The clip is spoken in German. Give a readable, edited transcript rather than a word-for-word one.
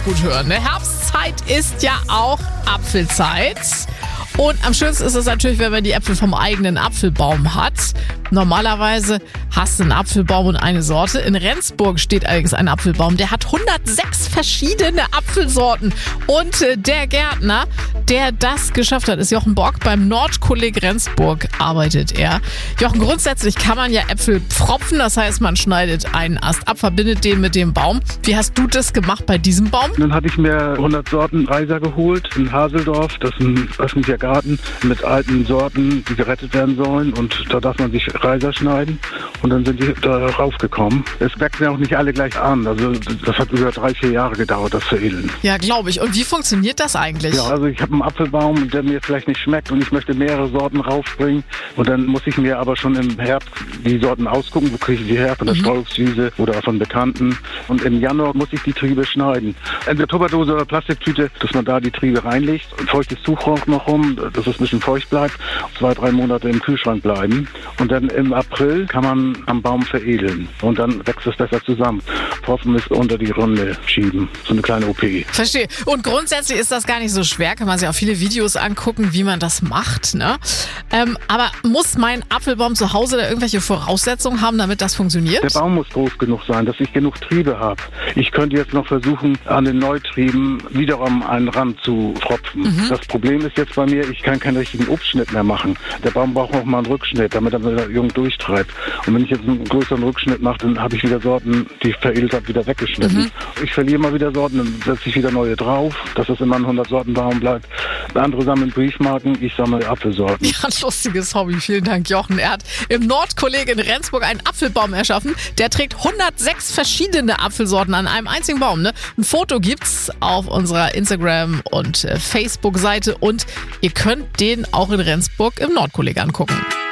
gut hören. Ne? Herbstzeit ist ja auch Apfelzeit. Und am schönsten ist es natürlich, wenn man die Äpfel vom eigenen Apfelbaum hat. Normalerweise hast du einen Apfelbaum und eine Sorte. In Rendsburg steht allerdings ein Apfelbaum, der hat 106 verschiedene Apfelsorten. Und der Gärtner, der das geschafft hat, ist Jochen Bock. Beim Nordkolleg Rendsburg arbeitet er. Jochen, grundsätzlich kann man ja Äpfel pfropfen. Das heißt, man schneidet einen Ast ab, verbindet den mit dem Baum. Wie hast du das gemacht bei diesem Baum? Dann hatte ich mir 100 Sorten Reiser geholt in Haseldorf. Das ist ein öffentlicher Garten mit alten Sorten, die gerettet werden sollen. Und da darf man sich Reiser schneiden. Und dann sind die da raufgekommen. Es wächst ja auch nicht alle gleich an. Also das hat über 3-4 Jahre gedauert, das Veredeln. Ja, glaube ich. Und wie funktioniert das eigentlich? Ja, also ich habe einen Apfelbaum, der mir vielleicht nicht schmeckt und ich möchte mehrere Sorten raufbringen. Und dann muss ich mir aber schon im Herbst die Sorten ausgucken. Wo kriege ich die her? Von der Strauchswiese oder von Bekannten. Und im Januar muss ich die Triebe schneiden. Entweder Tupperdose oder Plastiktüte, dass man da die Triebe reinlegt. Ein feuchtes Tuch noch rum, dass es ein bisschen feucht bleibt. 2-3 Monate im Kühlschrank bleiben. Und dann im April kann man am Baum veredeln. Und dann wächst es besser zusammen. Pfropfen ist unter die Runde schieben. So eine kleine OP. Verstehe. Und grundsätzlich ist das gar nicht so schwer. Kann man sich auch viele Videos angucken, wie man das macht. Ne? Aber muss mein Apfelbaum zu Hause da irgendwelche Voraussetzungen haben, damit das funktioniert? Der Baum muss groß genug sein, dass ich genug Triebe habe. Ich könnte jetzt noch versuchen, an den Neutrieben wiederum einen Rand zu pfropfen. Das Problem ist jetzt bei mir, ich kann keinen richtigen Obstschnitt mehr machen. Der Baum braucht noch mal einen Rückschnitt, damit er wieder jung durchtreibt. Und wenn ich jetzt einen größeren Rückschnitt mache, dann habe ich wieder Sorten, die ich veredelt habe, wieder weggeschnitten. Ich verliere mal wieder Sorten, dann setze ich wieder neue drauf, dass es immer ein 100-Sorten-Baum bleibt. Andere sammeln Briefmarken, ich sammle Apfelsorten. Ja, ein lustiges Hobby. Vielen Dank, Jochen. Er hat im Nordkolleg in Rendsburg einen Apfelbaum erschaffen. Der trägt 106 verschiedene Apfelsorten an einem einzigen Baum. Ne? Ein Foto gibt's auf unserer Instagram- und Facebook-Seite und ihr könnt den auch in Rendsburg im Nordkolleg angucken.